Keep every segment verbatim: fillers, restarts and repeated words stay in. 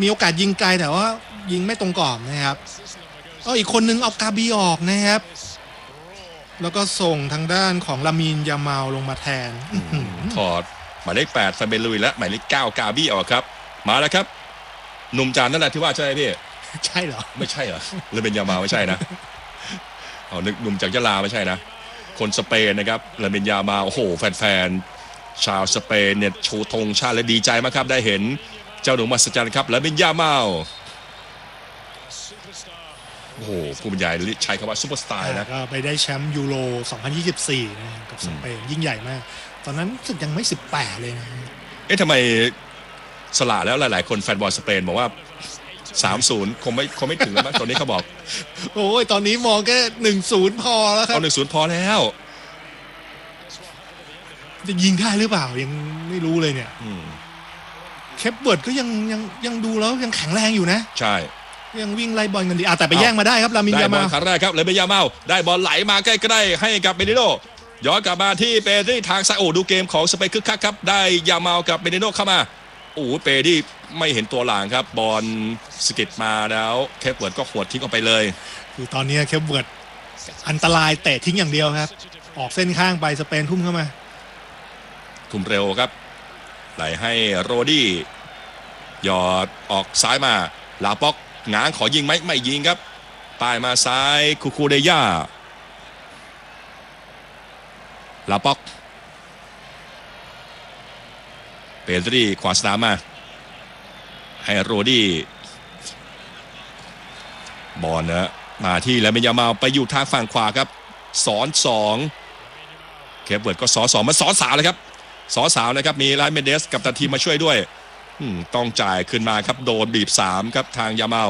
มีโอกาสยิงไกลแต่ว่ายิงไม่ตรงกรอบนะครับก็อีกคนนึงเอากาบีออกนะครับแล้วก็ส่งทางด้านของลามินยามาลลงมาแทนถอดหมายเลขแปดฟาเบลุยและหมายเลขเก้ากาบี้ออกครับมาแล้วครับหนุ่มจานนั่นแหละที่ว่าใช่ไหมพี่ใช่เหรอไม่ใช่เหรอเลยเป็นยามาไม่ใช่นะเอานึกหนุ่มจากยะลาไม่ใช่นะคนสเปนนะครับเลยเป็นยามาโอ้โหแฟนๆชาวสเปนเนี่ยชูธงชาติและดีใจมากครับได้เห็นเจ้าหนุ่มมหัศจรรย์ครับเลยเป็นยามาโอ้โหผู้บรรยายใช้คำว่าซุปเปอร์สตาร์นะก็ไปได้แชมป์ยูโรสองพันยี่สิบสี่นะกับสเปนยิ่งใหญ่มากตอนนั้นรู้สึกยังไม่สิบแปดเลยนะเอ๊ะทำไมสละแล้วหลายๆคนแฟนบอลสเปนบอกว่าสามศูนย์คงไม่คงไม่ถึงแล้วมั้งตอนนี้เขาบอกโอ้ยตอนนี้มองแค่หนึ่งศูนย์พอแล้วครับเอาหนึ่งศูนย์พอแล้วจะยิงได้หรือเปล่ายังไม่รู้เลยเนี่ยเคปเวิร์ดก็ยังยังยังดูแล้วยังแข็งแรงอยู่นะใช่ยังวิ่งไล่บอลกันดีอ่ะแต่ไปแย่งมาได้ครับลามินยามาได้บอลครั้งแรกครับเลยเบยามาได้บอลไหลมาใกล้ๆให้กับเบเนโดย้อนกลับมาที่เปรีทางซ้ายโอ้ดูเกมของสเปนคึกคักครับได้ยามากับเบเนโดเข้ามาโอ้เปรีไม่เห็นตัวหลังครับบอลสกิดมาแล้วเคปเวิร์ดก็หวดทิ้งออกไปเลยคือตอนนี้เคปเวิร์ดอันตรายเตะทิ้งอย่างเดียวครับออกเส้นข้างไปสเปนทุ่มเข้ามาทุ่มเร็วครับไหลให้โรดี้หยอดออกซ้ายมาลาป็อกง้างขอยิงไหมไม่ยิงครับป้ายมาซ้ายคูคูเดย่าลาป็อกเปเดรีขวาสนามมาให้โรดี้บอลนะมาที่แล้วเมยามาไปอยู่ทางฝั่งขวาครับสอนสองเคปเวิร์ดก็สอนสองมาสอนสามเลยครับสอนสามนะครับมีไลเมเดสกับตันทีมมาช่วยด้วยต้องจ่ายขึ้นมาครับโดนบีบสามครับทางยามา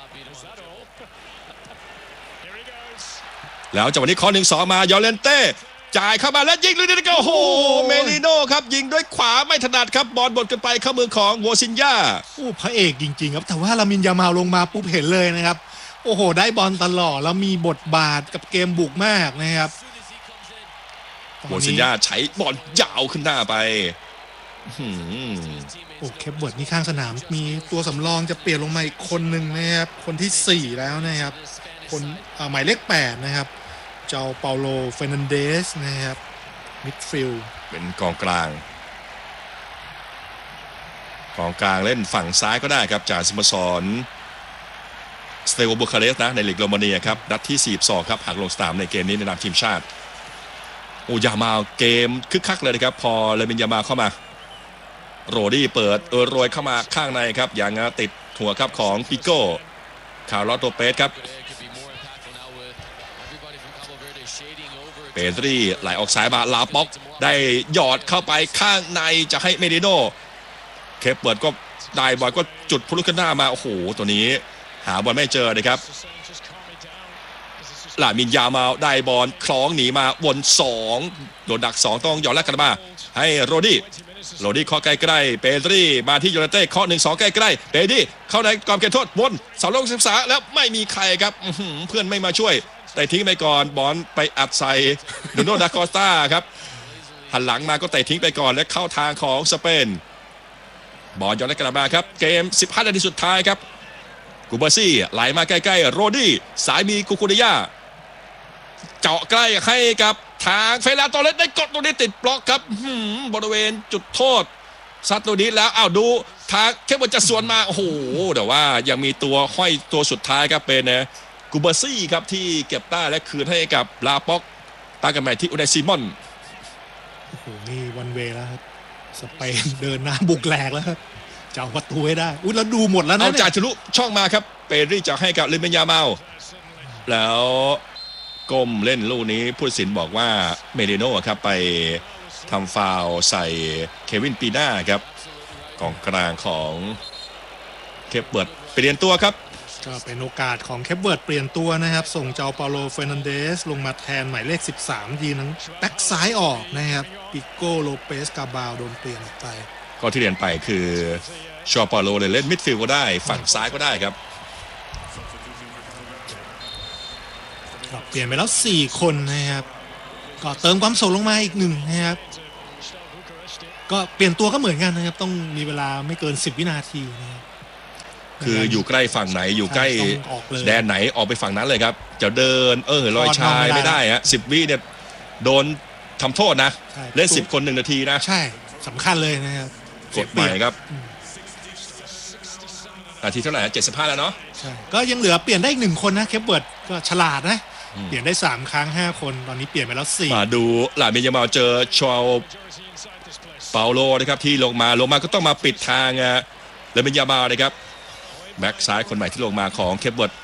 แล้วจังหวะนี้ข้อหนึ่งสองมายอเลนเต้จ่ายเข้ามาแล้วยิงเลยนี่ก็โอ้โหเมลิโน่ครับยิงด้วยขวาไม่ถนัดครับบอลบดกันไปเข้ามือของโวซินยาโอ้พระเอกจริงๆครับแต่ว่าลามินยามาลงมาปุ๊บเห็นเลยนะครับโอ้โหได้บอลตลอดแล้วมีบทบาทกับเกมบุกมากนะครับโวซินยาใช้บอลยาวขึ้นหน้าไปโอ้เคปเวิร์ดนี่ข้างสนามมีตัวสำรองจะเปลี่ยนลงมาอีกคนหนึ่งนะครับคนที่สี่แล้วนะครับคนหมายเลขแปดนะครับเจ้าเปาโลเฟร์นันเดสนะครับมิดฟิลด์เป็นกองกลางกองกลางเล่นฝั่งซ้ายก็ได้ครับจากสโมสรสเตโกบูคาเรสต์นะในลีกโรมาเนียครับนัดที่สี่สิบสองครับหากลงสนามในเกมนี้ในนามทีมชาติโอ้ยามาเกมคึกคักเลยนะครับพอเลยเป็นยามาเข้ามาโรดี้เปิดเออโรยเข้ามาข้างในครับอย่างติดหัวครับของปิโก้คาร์ลอสโตเปสครับเปตรีไหลออกซ้ายมาลาป็อกได้หยอดเข้าไปข้างในจะให้เมดิโนเคปเปิดก็ได้บอลก็จุดพุลุขึ้นหน้ามาโอ้โหตัวนี้หาบอลไม่เจอนะครับลามินยามาได้บอลคล้องหนีมาวนสองโดนดักสองต้องหยอดแลกกันมาให้โรดี้โรดี้ข้อใกล้ๆเปตรีมาที่โยนาเต้ข้อหนึ่งสองใกล้ๆเปตรีเข้าในกรอบเขตโทษวนเสาลงศึกษาแล้วไม่มีใครครับเพื่อนไม่มาช่วยแต่ทิ้งไปก่อนบอลไปอัดใส่นูโน่ดาคอสตาครับหันหลังมาก็เตะทิ้งไปก่อนและเข้าทางของสเปนบอลย้อนกลับมาครับเกมสิบห้านาทีสุดท้ายครับกูเบอร์ซี่ไหลมาใกล้ๆโรดี้สายมีคูคูเดย่าเจาะใกล้ให้กับทางเฟลาโตเลสได้กดตัวนี้ติดบล็อกครับบริเวณจุดโทษซัดตัวนี้แล้วอ้าวดูทางเคปเวิร์ดจะสวนมาโอ้โหแต่ว่ายังมีตัวห้อยตัวสุดท้ายครับเป็นนะกูเบอร์ซี่ครับที่เก็บได้และคืนให้กับลาป็อกตากันใหม่ที่อุนายซิมอนโอ้โหนี่วันเวแล้วครับสเปนเดินหน้าบุกแหลกแล้วครับจะเอาประตูให้ได้อุ้ยแล้วดูหมดแล้วนะเอาจ่ายทะลุช่องมาครับเปรีจะให้กับลิเมนยาเมาแล้วก้มเล่นลูกนี้ผู้ตัดสินบอกว่าเมเดโน่ครับไปทำฟาวล์ใส่เควินปีน่าครับกองกลางของเคปเวิร์ดเปลี่ยนตัวครับก็เป็นโอกาสของเคปเวิร์ดเปลี่ยนตัวนะครับส่งเจ้าเปาโลเฟร์นันเดสลงมาแทนหมายเลขสิบสามทีนั้นแบ็กซ้ายออกนะครับปิโก้โลเปสกาบาวโดนเปลี่ยนออกไปก็ที่เรียนไปคือชอเปาโลเลยเล่นมิดฟิลด์ก็ได้ฝั่งซ้ายก็ได้ครับเปลี่ยนไปแล้วสี่คนนะครับก็เติมความสดลงมาอีกหนึ่งนะครับก็เปลี่ยนตัวก็เหมือนกันนะครับต้องมีเวลาไม่เกินสิบวินาทีนะครับคืออยู่ใกล้ฝั่งไหนอยู่ใกล้ต้องออกเลยแดนไหนออกไปฝั่งนั้นเลยครับจะเดินเออลอยชายไม่ได้ฮะสิบวิเนี่ยโดนทำโทษนะใช่เล่นสิบคนหนึ่งนาทีนะใช่สำคัญเลยนะครับกดใหม่ครับนาทีเท่าไหร่เจ็ดสิบห้าแล้วเนาะใช่ก็ยังเหลือเปลี่ยนได้อีกหนึ่งคนนะเคปเบิร์ดก็ฉลาดนะเปลี่ยนได้สามครั้งห้าคนตอนนี้เปลี่ยนไปแล้วสี่มาดูหลาเมยามาเจอชาวเปาโลนะครับที่ลงมาลงมาก็ต้องมาปิดทางเลเมยามาเลยครับแบ็กซ้ายคนใหม่ที่ลงมาของเคปเบิร์ด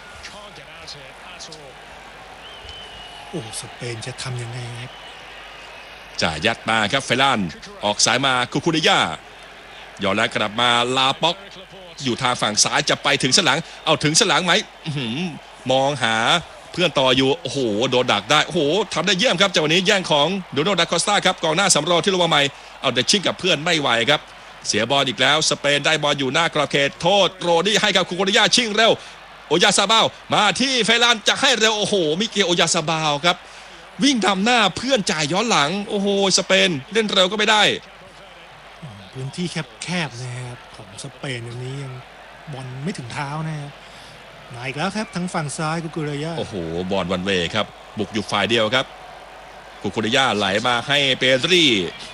โอ้สเปนจะทำยังไงครับจ่ายยัดมาครับเฟลานออกสายมาคูคูเดย่าย้อนแล้วกลับมาลาป็อกอยู่ทางฝั่งซ้ายจะไปถึงสนามเอาถึงสนามไหมมองหาเพื่อนต่ออยู่โอ้โหโดนดักได้โอ้โหทำได้เยี่ยมครับจากวันนี้แย่งของโดนัลด์ดาคอสตาครับกองหน้าสำรองที่ลงมาใหม่เอาเดชิกกับเพื่อนไม่ไหวครับเสียบอลอีกแล้วสเปนได้บอลอยู่หน้ากรอบเขตโทษโรดี้ให้กับคูคูเดย่าชิงเร็วโอยาซาบาวมาที่เฟลานจะให้เร็วโอ้โหมิเกลโอยาซาบาวครับวิ่งทำหน้าเพื่อนจ่ายย้อนหลังโอ้โหสเปนเล่นเร็วก็ไม่ได้พื้นที่แคบๆนะครับของสเปนวันนี้ยังบอลไม่ถึงเท้านะครับมาอีกแล้วครับทั้งฝั่งซ้ายกุกุเรยาโอ้โหบอลวันเวครับบุกอยู่ฝ่ายเดียวครับกุกุเรยาไหลมาให้เปดรี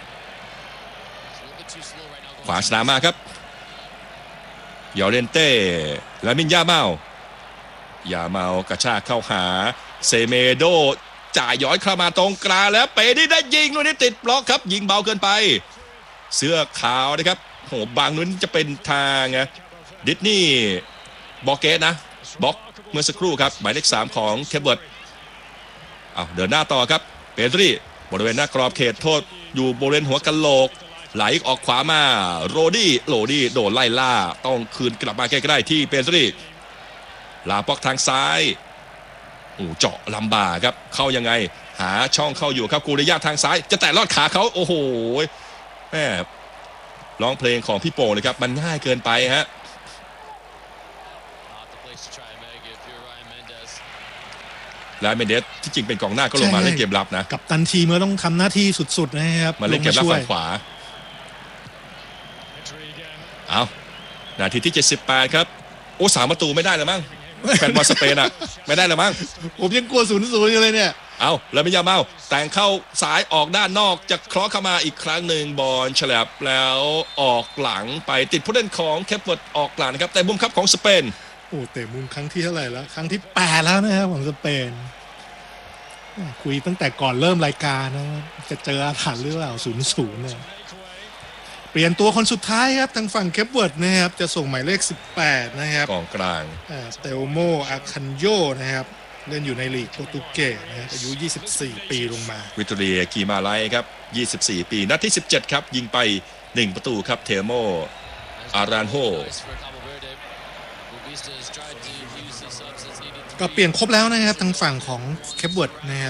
ขวาสนามมาครับยอเรนเต้และมินยาเมายาเมากระชากเข้าหาเซเมโดจ่ายย้อนเข้ามาตรงกลางแล้วเปดีได้ยิงลูกนี้ติดบล็อกครับยิงเบาเกินไปเสื้อขาวนะครับโหบางนู้นจะเป็นทางไงดิสนีย์บอกเกตนะบล็อกเมื่อสักครู่ครับหมายเลขสามของเคปเบิร์ดเอาเดินหน้าต่อครับเปดรีบริเวณหน้ากรอบเขตโทษอยู่บริเวณหัวกะโหลกไหลออกขวามาโรดี้โรดี้โดนไล่ล่าต้องคืนกลับมาใกล้ๆที่เปดรีลาป็อกทางซ้ายโอ้เจาะลำบากครับเข้ายังไงหาช่องเข้าอยู่ครับกูเรย่าทางซ้ายจะแตะลอดขาเขาโอ้โหแม่ร้องเพลงของพี่โป่งเลยครับมันง่ายเกินไปฮะและเมนเดสที่จริงเป็นกองหน้าก็ลงมาเล่นเกมรับนะกับตันทีมก็ต้องทำหน้าที่สุดๆนะครับมาเล่นเกมรับฝั่งขวาเอานาทีที่เจ็ดสิบแปดครับโอ้สามประตูไม่ได้เลยมั้งแฟนบอลสเปนอ่ะไม่ได้เลยมั้งผมยังกลัวศูนย์ศูนย์อยู่เลยเนี่ยเอาแล้วไม่ยาเมาแต่งเข้าสายออกด้านนอกจะเคราะห์เข้ามาอีกครั้งหนึ่งบอลฉลับแล้วออกหลังไปติดผู้เล่นของเคปเวิร์ดออกหลังนะครับแต่มุมครับของสเปนโอ้เตะมุมครั้งที่เท่าไหร่แล้วครั้งที่แปดแล้วนะครับของสเปนคุยตั้งแต่ก่อนเริ่มรายการนะจะเจออาถรรพ์หรือเปล่าศูนย์ศูนย์เนี่ยเปลี่ยนตัวคนสุดท้ายครับทางฝั่งเคปเวิร์ดนะครับจะส่งหมายเลขสิบแปดนะครับกองกลางเตลโมอาคันโยนะครับเล่นอยู่ในลีกโปรตุเกสนะครับอายุยี่สิบสี่ปีลงมาวิตเรียกีมาไลครับยี่สิบสี่ปีนัดที่สิบเจ็ดครับยิงไปหนึ่งประตูครับเทโมอารานโฮก็เปลี่ยนครบแล้วนะครับทางฝั่งของเคปเวิร์ดนะครับ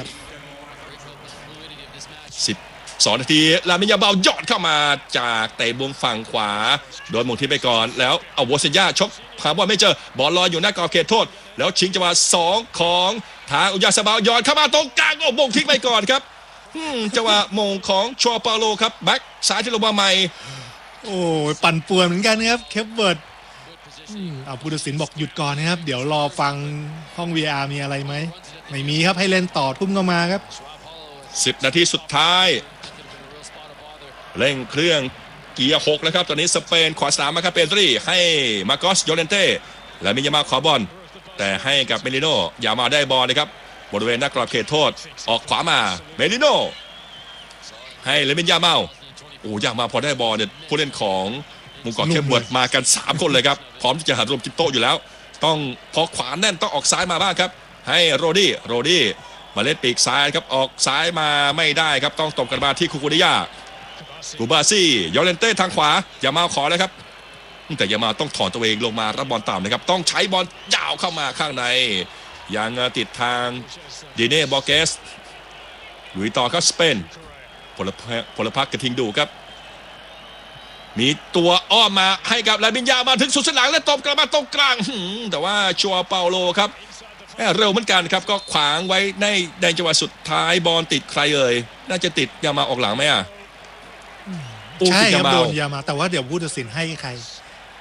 สิบสองนาทีลามิยาเบาหยอดเข้ามาจากเตะมุมฝั่งขวาโดนมงที่ไปก่อนแล้วเอาโวเซย่าชกหาบอลไม่เจอบอลลอยอยู่หน้ากรอบเขตโทษแล้วชิงจังหวะสองของทางอุยาซาบาวหยอดเข้ามาตรงกลางโอ้มงทิ้งไปก่อนครับจังหวะมงของชัวเปาโลครับแบ็คซ้ายที่ลงมาใหม่โอ้ปั่นป่วนเหมือนกันครับเคปเวิร์ดเอาผู้ตัดสินบอกหยุดก่อนนะครับเดี๋ยวรอฟังห้อง วี อาร์ มีอะไรไหมไม่มีครับให้เล่นต่อทุ่มเข้ามาครับสิบนาทีสุดท้ายเร่งเครื่องเกียร์หกแล้วครับตอนนี้สเปนขวาสนามมาครับเปดรีให้มาโกสโยเลนเต้และมิยามาขอบอลแต่ให้กับเมลิโนอย่ามาได้บอลนะครับบริเวณหน้ากรอบเขตโทษออกขวามาเมลิโนให้เลมินยาเมาโอ้ยามาพอได้บอลเนี่ยผู้เล่นของมุมกอเคปเวิร์ดมากันสามคนเลยครับพร้อมที่จะหารวมจิตโตอยู่แล้วต้องพอขวาแน่นต้องออกซ้ายมาบ้างครับให้โรดี้โรดี้มาเล่นปีกซ้ายครับออกซ้ายมาไม่ได้ครับต้องตบกันมาที่คูคูดิยากูบาซี่ยอเลนเต้ทางขวาอย่ามาขอเลยครับแต่อย่ามาต้องถอนตัวเองลงมารับบอลต่ำนะครับต้องใช้บอลยาวเข้ามาข้างในยังติดทางดีเน่บอเกสลุยต่อครับสเปนพลพลพักกระทิงดูครับมีตัวอ้อมมาให้กับลาบินยามาถึงสุดสนามและตบกลับมาตรงกลางแต่ว่าชัวเปาโลครับเร็วเหมือนกันครับก็ขวางไว้ในในจังหวะสุดท้ายบอลติดใครเอ่ยน่าจะติดยามาออกหลังไหมอ่ะใช่ครับโดนยามาแต่ว่าเดี๋ยวผู้ตัดสินให้ใคร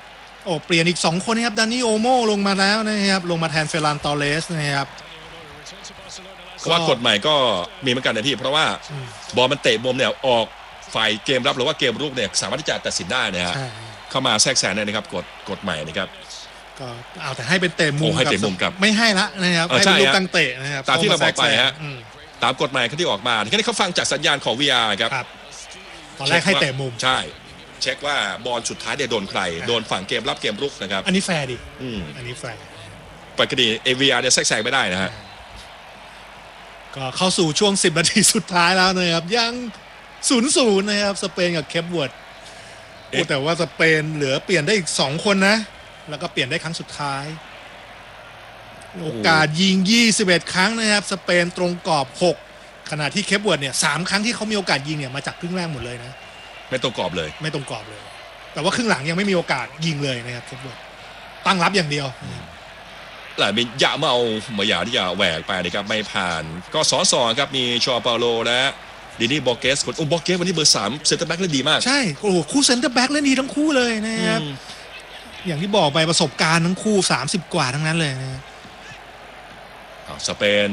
โอ้เปลี่ยนอีกสองคนนะครับดานิโอโมลงมาแล้วนะครับลงมาแทนเฟรานตอเรสนะครับว่ากฎใหม่ก็มีเหมือนกันนะพี่เพราะว่าบอลมันเตะมุมเนี่ยออกฝ่ายเกมรับหรือว่าเกมรุกเนี่ยสามารถที่จะตัดสินได้นะฮะเข้ามาแทรกแซงได้นะครับกฎกฎใหม่นะครับก็เอาแต่ให้เป็นเตะมุมให้เตะมุมกับไม่ให้ละนะครับให้เป็นลูกตั้งเตะนะครับตามที่เราบอกไปฮะตามกฎหมายที่ออกมาทีนี้เขาฟังจากสัญญาณของ วี อาร์ ครับตอนแรกให้เตะมุมใช่เช็คว่าบอลสุดท้ายเดี๋ยวโดนใครโดนฝั่งเกมรับเกมรุกนะครับอันนี้แฟร์ดิอันนี้แฟร์ปกติเอ วี อาร์ เนี่ยแทรกแซงไม่ได้นะฮะก็เข้าสู่ช่วงสิบนาทีสุดท้ายแล้วนะครับยังศูนย์ศูนย์นะครับสเปนกับเคปเวิร์ดแต่ว่าสเปนเหลือเปลี่ยนได้อีกสองคนนะแล้วก็เปลี่ยนได้ครั้งสุดท้ายโอกาสยิงยี่สิบเอ็ดครั้งนะครับสเปนตรงกรอบหกขณะที่เคปเวิร์ดเนี่ยสามครั้งที่เขามีโอกาสยิงเนี่ยมาจากครึ่งแรกหมดเลยนะไม่ตรงกรอบเลยไม่ตรงกรอบเลยแต่ว่าครึ่งหลังยังไม่มีโอกาสยิงเลยนะครับเคปเวิร์ดตั้งรับอย่างเดียวหลายมียะเมาเมื่ออยากที่จะแหวกไปนะครับไม่ผ่านก็สองสองครับมีชอเปาโลและดินี่บอเกสคนโอ้บอเกสวันนี้เบอร์สามเซนเตอร์แบ็กเล่นดีมากใช่โอ้คู่เซนเตอร์แบ็กเล่นดีทั้งคู่เลยนะครับอย่างที่บอกไปประสบการณ์ทั้งคู่สามสิบกว่าทั้งนั้นเลยนะสเปน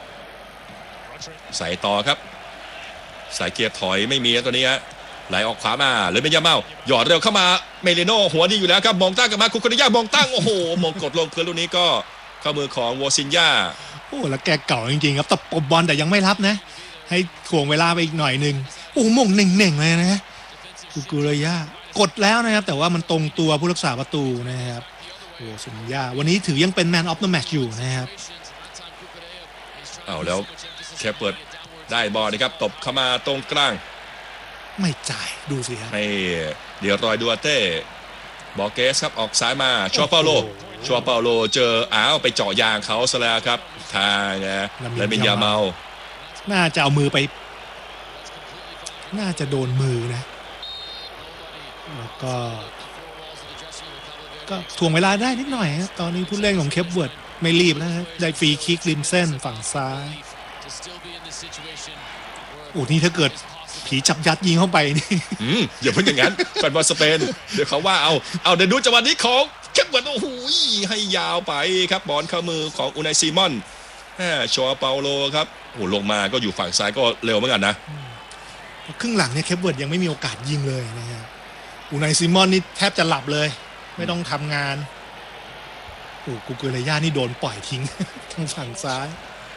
ใส่ต่อครับสายเกียร์ถอยไม่มีตัวนี้ฮะไหลออกขวามาเลยเป็นยาเมาหยอดเร็วเข้ามาเมเลโนหัวดีอยู่แล้วครับมองตั้งกลับมาคุคาริยามองตั้งโอ้โหมองกดลงพื้นลูกนี้ก็เข้ามือของวอซินยาโอ้แล้วแกเก่าจริงๆครับตบปบบอลแต่ยังไม่รับนะให้ถ่วงเวลาไปอีกหน่อยหนึ่งโอ้มงเน่งๆเลยนะคุคาริยากดแล้วนะครับแต่ว่ามันตรงตัวผู้รักษาประตูนะครับโอ้ซินยาวันนี้ถือยังเป็นแมนออฟเดอะแมตช์อยู่นะครับเอาแล้วแค่เปิดได้บอลนะครับตบเข้ามาตรงกลางไม่จ่ายดูสิครับให้เดี๋ยวรอยดูอาเต้บอเกสครับออกซ้ายมาชัวเปาโลชัวเปาโลเจออ้าวไปเจาะยางเขาซะแล้วครับทางนะและเป็นยาเมาน่าจะเอามือไปน่าจะโดนมือนะแล้วก็ก็ถ่วงเวลาได้นิดหน่อยครับตอนนี้ผู้เล่นของเคปเวิร์ดไม่รีบแล้วได้ฟรีคิกริมเส้นฝั่งซ้ายโอ้นี่ถ้าเกิดผีจับยัดยิงเข้าไปนี่อืมอย่าเพิ่งอย่างนั้นแฟนบอลสเปนเดี๋ยวเขาว่าเอาเอาเดี๋ยวดูจังหวะนี้ของแคปเวิร์ดโอ้โหให้ยาวไปครับบอลเข้ามือของอูไนซีมอนแหมชัวเปาโลครับโอ้ลงมาก็อยู่ฝั่งซ้ายก็เร็วเหมือนกันนะครึ่งหลังเนี่ยเคปเวิร์ดยังไม่มีโอกาสยิงเลยนะฮะอูไนซีมอนนี่แทบจะหลับเลยไม่ต้องทำงานโอ้กูเกเรย่านี่โดนปล่อยทิ้งทางฝั่งซ้าย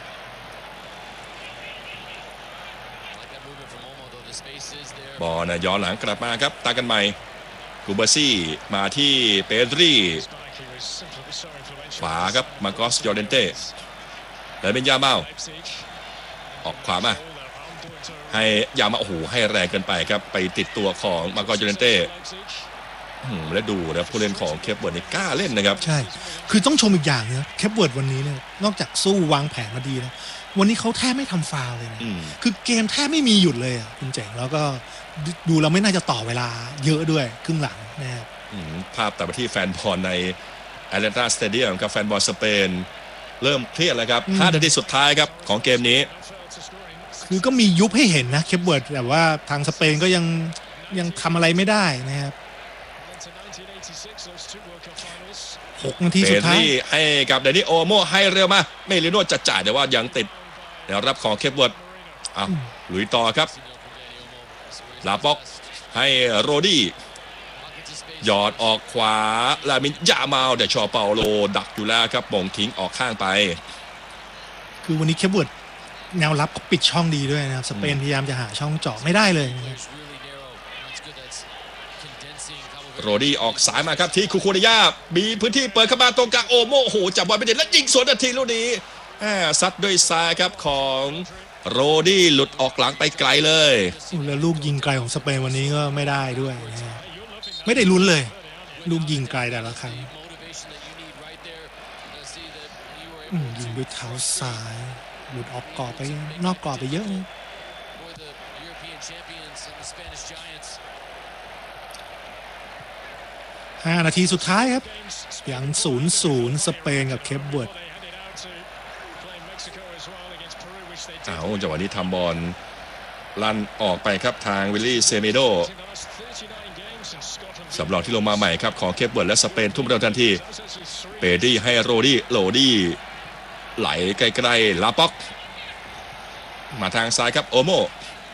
บอลนะย้อนหลังกลับมาครับตากันใหม่กูเบอร์ซี่มาที่เปดรีขวาครับมาโกสยอร์เดนเต้แล้วเป็นยาเมาออกขวามาให้ยามาโอ้โหให้แรงเกินไปครับไปติดตัวของมาโกสยอร์เดนเต้แล้วดูนะผู้เล่นของเคปเวิร์ดนี่กล้าเล่นนะครับใช่คือต้องชมอีกอย่างนะเคปเวิร์ดวันนี้เนี่ยนอกจากสู้วางแผนมาดีนะวันนี้เขาแทบไม่ทำฟาวล์เลยนะคือเกมแทบไม่มีหยุดเลยอ่ะคุณเจ๋งแล้วก็ดูเราไม่น่าจะต่อเวลาเยอะด้วยครึ่งหลังนะครับภาพตัดไปที่แฟนบอลในแอตแลนตาสเตเดียมกับแฟนบอลสเปนเริ่มเครียดแล้วครับห้านาทีสุดท้ายครับของเกมนี้คือก็มียุบให้เห็นนะเคปเวิร์ดแต่ว่าทางสเปนก็ยังยังทำอะไรไม่ได้นะครับหกนาทีสุดท้ายให้กับเดนิโอโมให้เร็วมาไม่ลิโนจะจ่ายแต่ว่ายังติดเดี๋ยวรับของเคปเวิร์ดอ่ะลุยต่อครับลาป็อกให้โรดี้หยอดออกขวาลามินยามาเดี๋ยวชอเปาโลดักอยู่แล้วครับมงทิ้งออกข้างไปคือวันนี้เคปเวิร์ดแนวรับก็ปิดช่องดีด้วยนะครับสเปนพยายามจะหาช่องเจาะไม่ได้เลยโรดี้ออกสายมาครับที่คูคูนิยามีพื้นที่เปิดเข้ามาตรงกลางโอโมโหจับบอลไปเด็ดแล้วยิงสวนนาทีลูกนี้ซัดด้วยซ้ายครับของโรดี้หลุดออกหลังไปไกลเลยแล้วลูกยิงไกลของสเปนวันนี้ก็ไม่ได้ด้วยไม่ได้ลุ้นเลยลูกยิงไกลแต่ละครั้งยิงด้วยเท้าซ้ายหลุดออกกรอบไปนอกกรอบไปเยอะเลยห้านาทีสุดท้ายครับยังศูนย์ศูนย์สเปนกับเคปเวิร์ดเอาจังหวะนี้ทำบอลลั่นออกไปครับทางวิลลี่เซเมโดสำรองที่ลงมาใหม่ครับของเคปเบิร์ดและสเปนทุ่มเร็วทันทีเปดี้ให้โรดี้โรดี้ไหลใกล้ๆลาป็อกมาทางซ้ายครับโอโม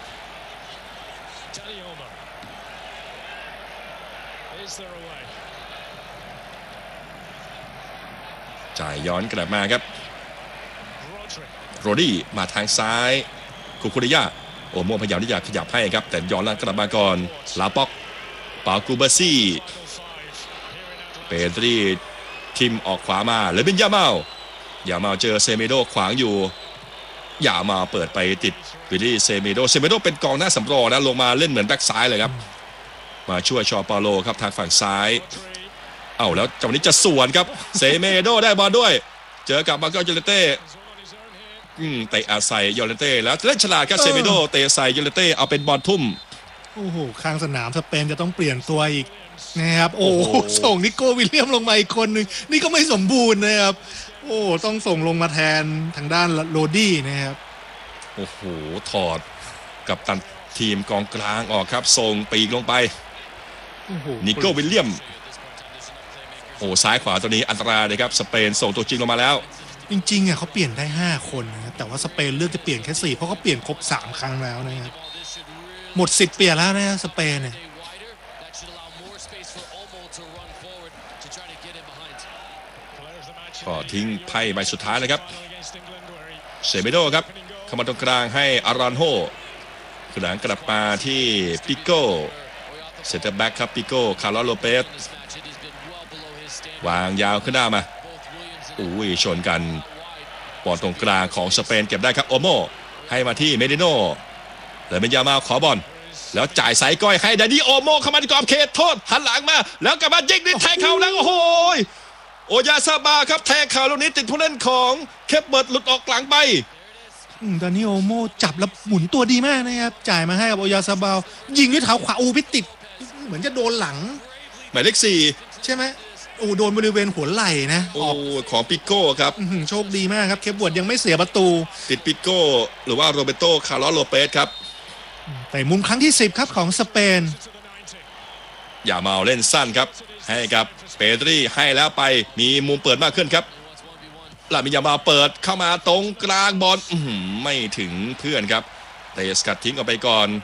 จ่ายย้อนกลับมาครับโรดี้มาทางซ้ายคุคุริยาโอโมพยายามที่จะขยับให้ครับแต่ย้อนหลังกลับมาก่อนลาป็อกปากูเบซี่เปตรีทิมออกขวามาเลยเป็นยาเมายาเมาเจอเซเมโดขวางอยู่ยามาเปิดไปติดวิลลี่เซเมโดเซเมโดเป็นกองหน้าสำรองนะลงมาเล่นเหมือนแบ็กซ้ายเลยครับมาช่วยชอปาโลครับทางฝั่งซ้ายเอ้าแล้วจังหวะนี้จะสวนครับเซเมโดได้บอลด้วยเจอกับมาโกโยเลเต้เตะอาศัยโยเลเต้แล้วเล่นฉลาดครับเซเมโดเตะใส่โยเลเต้เอาเป็นบอลทุ่มโอ้โหข้างสนามสเปนจะต้องเปลี่ยนตัวอีกนะครับโอ้โหส่งนิโก้วิลเลียมลงมาอีกคนนึงนี่ก็ไม่สมบูรณ์นะครับโอ้ต้องส่งลงมาแทนทางด้านโรดี้นะครับโอ้โหถอดกับตันทีมกองกลางออกครับส่งปีกลงไปนิโก้วิลเลียมโอ้ซ้ายขวาตัวนี้อันตรายเลยครับสเปนส่งตัวจริงลงมาแล้วจริงๆอ่ะเขาเปลี่ยนได้ห้าคนนะแต่ว่าสเปนเลือกจะเปลี่ยนแค่สี่เพราะเขาเปลี่ยนครบสามครั้งแล้วนะครับหมดสิทธิ์เปลี่ยนแล้วนะสเปนเนี่ยก็ทิ้งไพ่ใบสุดท้ายเลยครับเซเมโดครับเข้ามาตรงกลางให้อารอนโฮหลังกลับมาที่ปิโก้เซนเตอร์แบ็กครับปิโก้คาร์ลโลเปสวางยาวขึ้นหน้ามาอุ้ยชนกันบอลตรงกลางของสเปนเก็บได้ครับโอโมให้มาที่เมดิโนเลยเป็นยามาขอบอลแล้วจ่ายสายก้อยให้ดานิโอโมเข้ามาที่กรอบเขตโทษหันหลังมาแล้วกลับมายิงนิดแทงเข่าแล้วโอ้โหโอยาซาบาครับแทงเข่าลูกนี้ติดผู้เล่นของเคปเบิร์ดหลุดออกหลังไปดานิโอโมจับแล้วหมุนตัวดีมากนะครับจ่ายมาให้กับโอยาซาบายิงด้วยเท้าขวาอูพิติดเหมือนจะโดนหลังหมายเลขสี่ใช่ไหมโอ้โดนบริเวณหัวไหล่นะโอ้ของปิโก้ครับโชคดีมากครับเคปเบิร์ดยังไม่เสียประตูติดปิโก้หรือว่าโรเบโตคาร์ลโลเปสครับแต่มุมครั้งที่สิบครับของสเปนอย่าเมาเล่นสั้นครับให้กับเปดรีให้แล้วไปมีมุมเปิดมากขึ้นครับลามิยามาเปิดเข้ามาตรงกลางบอลไม่ถึงเพื่อนครับเตะสกัดทิ้งออกไปก่อน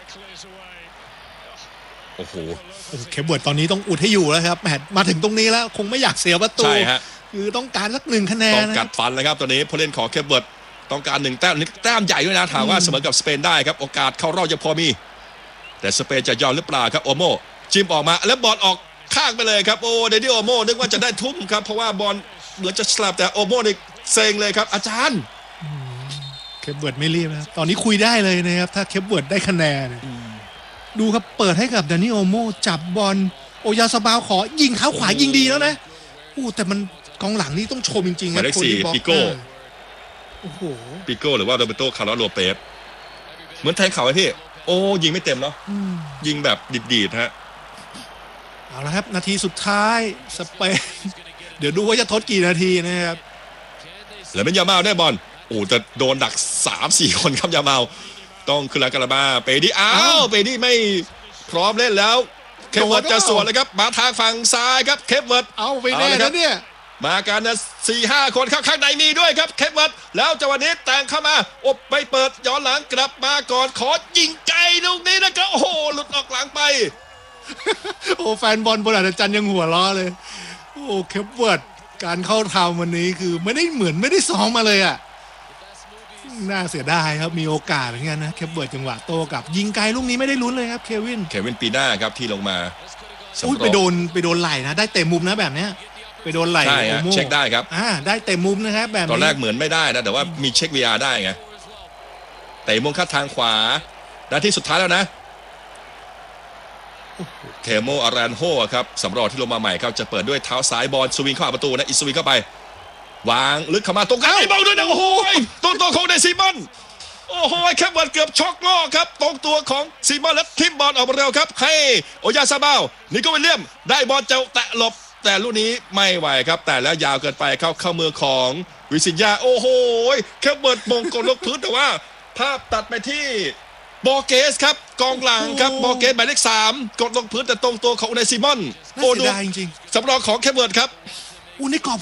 โอ้โหเคปเบิร์ดตอนนี้ต้องอุดให้อยู่แล้วครับแหมมาถึงตรงนี้แล้วคงไม่อยากเสียประตูใช่ฮะคือต้องการสักหนึ่งคะแนนต้องกัดฟันเลยครับตอนนี้ผู้เล่นของเคปเบิร์ดต้องการหนึ่งแต้มแต้มใหญ่ด้วยนะถามว่าเสมอกับสเปนได้ครับโอกาสเข้ารอบยังพอมีแต่สเปนจะยอมหรือเปล่าครับโอโมจิ้มออกมาแล้วบอลออกข้างไปเลยครับโอ้เดนิโอโมนึกว่าจะได้ทุ่มครับเพราะว่าบอลเหมือนจะสลับแต่โอโมนี่เซ็งเลยครับอาจารย์เคปเบิร์ดไม่รีบนะตอนนี้คุยได้เลยนะครับถ้าเคปเบิร์ดได้คะแนนดูครับเปิดให้กับดานิโอโมจับบอลโอยาซาบาวขอยิงเท้าขวายิงดีแล้วนะโอ้แต่มันกองหลังนี่ต้องชมจริงๆนะคนที่บล็อกปิโก้โอ้โหปิโก้หรือว่าโรเบโตคาร์ลโลเปสเหมือนแทงเข่าไอ้พี่โอ้ยิงไม่เต็มเนาะยิงแบบดีดๆฮะเอาละครับนาทีสุดท้ายสเปนเดี๋ยวดูว่าจะทดกี่นาทีนะครับแล้วเป็นยามาได้บอลโอ้แต่โดนดัก สามสี่ คนครับยามาต้องขึ้นหลังกระบาเปดี้อ้าวเปดี้ไม่พร้อมเล่นแล้วเคปเวิร์ดจะสวนเลยครับมาทางฝั่งซ้ายครับเคปเวิร์ดเอาไปแน่แล้วเนี่ยมากันนะ สี่ห้า คนข้างในมีด้วยครับเคปเวิร์ดแล้วจังหวะนี้แต่งเข้ามาอบไปเปิดย้อนหลังกลับมาก่อนขอยิงไกลลูกนี้นะครับโอ้โหหลุดออกหลังไปโอ้แฟนบอลบนอาจารย์ยังหัวล้อเลยโอ้เคปเวิร์ดการเข้าทำวันนี้คือไม่ได้เหมือนไม่ได้ซ้อมมาเลยอ่ะน่าเสียดายครับมีโอกาสเหมือนกันนะเคปเบิร์ดจังหวะโต้กลับยิงไกลลูกนี้ไม่ได้ลุ้นเลยครับเควินเควินปีหน้าครับที่ลงมาอุ้ยไปโดนไปโดนไหล่นะได้เตะมุมนะแบบเนี้ยไปโดนไหล่ใช่ฮะเช็คได้ครับอ่าได้เตะมุมนะครับแบบนี้ตอนแรกเหมือนไม่ได้นะแต่ว่ามีเช็ค วี อาร์ ได้ไงเตะมุมเข้าทางขวานาทีสุดท้ายแล้วนะเทโมอารานโฮครับสำรองที่ลงมาใหม่ครับจะเปิดด้วยเท้าซ้ายบอลสวิงเข้าประตูนะอิสวิงเข้าไปวางลึกเข้ามาตรงกลางไอ้เบาด้วยนะโอ้โหตรงตัวของเดซิมอนโอ้โหแคปเวิร์ดเกือบช็อกล้อครับตรงตัวของซิมอนและทิมบอลออกมาเร็วครับให้โอยาซาบาวนิโก้วิลเลียมได้บอลเจ้าแตะหลบแต่ลูกนี้ไม่ไหวครับแต่แล้วยาวเกินไปเข้าเข้ามือของวิสิญญาโอ้โหแคปเวิร์ดมงกลลงพื้นแต่ว่าภาพตัดไปที่บอร์เกสครับกองหลังครับบอร์เกสหมายเลขสามกดลงพื้นแต่ตรงตัวของอุนายซิมอนน่าโอ้เสีดูยดายจริงสำรองของแคปเวิร์ดครับๆอู้ในกรอบ